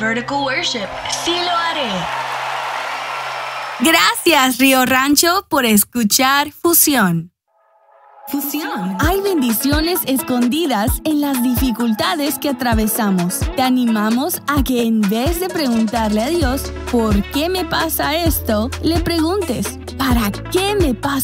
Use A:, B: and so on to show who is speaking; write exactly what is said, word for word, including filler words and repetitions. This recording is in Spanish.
A: vertical worship. Sí lo haré.
B: Gracias, Río Rancho, por escuchar Fusión.
C: Fusión.
B: Hay bendiciones escondidas en las dificultades que atravesamos. Te animamos a que en vez de preguntarle a Dios, ¿por qué me pasa esto?, le preguntes, ¿para qué me pasa